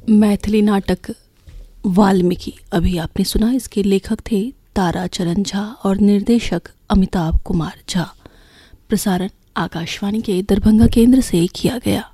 मैथिली नाटक वाल्मीकि अभी आपने सुना। इसके लेखक थे ताराचरण झा और निर्देशक अमिताभ कुमार झा। प्रसारण आकाशवाणी के दरभंगा केंद्र से किया गया।